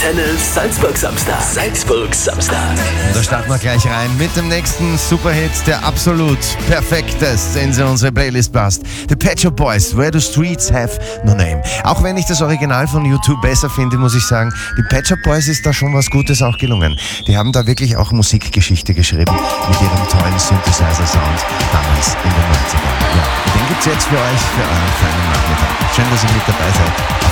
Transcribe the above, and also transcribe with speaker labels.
Speaker 1: Antenne Salzburg Samstag. Salzburg Samstag.
Speaker 2: Und da starten wir gleich rein mit dem nächsten Superhit, der absolut perfektest in unsere Playlist passt. The Pet Shop Boys, Where the Streets Have No Name. Auch wenn ich das Original von U2 besser finde, muss ich sagen, die Pet Shop Boys ist da schon was Gutes auch gelungen. Die haben da wirklich auch Musikgeschichte geschrieben mit ihrem tollen Synthesizer-Sound damals in den 90ern. Ja, den gibt's jetzt für euch, für euren feinen Nachmittag. Schön, dass ihr mit dabei seid.